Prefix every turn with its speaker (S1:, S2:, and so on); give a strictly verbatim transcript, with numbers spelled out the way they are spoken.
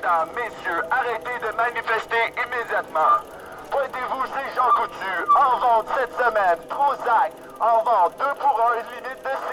S1: Mesdames, messieurs, arrêtez de manifester immédiatement. Pointez-vous chez Jean Coutu, en vente cette semaine, Prozac, en vente deux pour un, une limite de